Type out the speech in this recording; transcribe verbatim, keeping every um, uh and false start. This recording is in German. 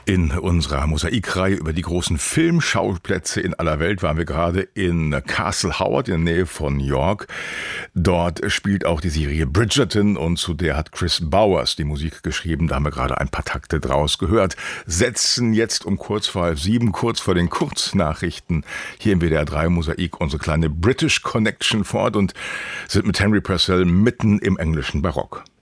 In unserer Mosaikreihe über die großen Filmschauplätze in aller Welt waren wir gerade in Castle Howard in der Nähe von York. Dort spielt auch die Serie Bridgerton und zu der hat Chris Bowers die Musik geschrieben. Da haben wir gerade ein paar Takte draus gehört. Setzen jetzt um kurz vor halb sieben, kurz vor den Kurznachrichten hier im W D R drei Mosaik unsere kleine British Connection fort und sind mit Henry Purcell mitten im englischen Barock.